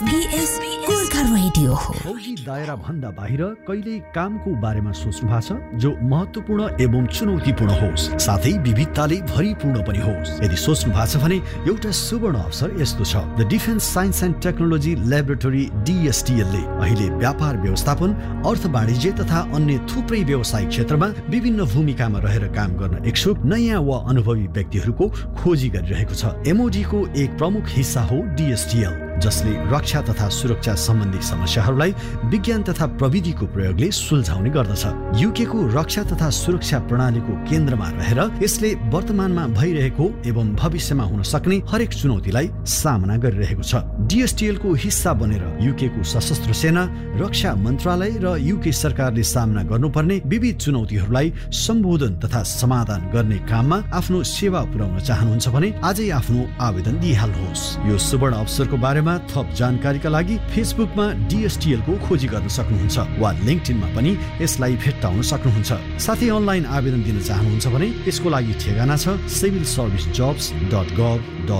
SBS Gorkha radio हो। फौजी दायरा भन्दा बाहिर कहिले कामको बारेमा सोच्नु भएको छ जो महत्त्वपूर्ण एवं चुनौतीपूर्ण होस्, साथै विविधताले भरिपूर्ण पनि होस्। यदि सोच्नु भएको छ भने एउटा सुवर्ण अवसर यस्तो छ। The defence science and technology laboratory DSTL ले अहिले व्यापार व्यवस्थापन, अर्थ वाणिज्य तथा अन्य थुप्रै व्यवसायिक क्षेत्रमा विभिन्न भूमिकामा रहेर काम गर्न इच्छुक नयाँ वा अनुभवी व्यक्तिहरूको खोजी गरिरहेको छ। MOD को एक प्रमुख हिस्सा हो DSTL, जसले रक्षा तथा सुरक्षा सम्बन्धी समस्याहरूलाई विज्ञान तथा प्रविधिको प्रयोगले सुल्झाउने गर्दछ। UK को रक्षा तथा सुरक्षा प्रणालीको केन्द्रमा रहेर यसले वर्तमानमा भइरहेको एवं भविष्यमा हुन सक्ने हरेक चुनौतीलाई सामना गरिरहेको छ। DSTL को हिस्सा बनेर UK को सशस्त्र सेना, रक्षा मन्त्रालय र UK सरकारले सामना गर्नुपर्ने विविध चुनौतीहरूलाई सम्बोधन तथा समाधान गर्ने काममा आफ्नो सेवा पुर्याउन चाहनुहुन्छ भने आजै आफ्नो आवेदन दिइहाल्नुहोस्। यो सुवर्ण अवसरको बारेमा थप जानकारीका लागि फेसबुकमा DSTL को खोजी गर्न सक्नुहुन्छ वा लिङ्क्डइनमा पनि यसलाई भेट्टाउन सक्नुहुन्छ। साथै अनलाइन आवेदन दिन चाहनुहुन्छ भने यसको लागि ठेगाना छ civilservicejobs.gov.au।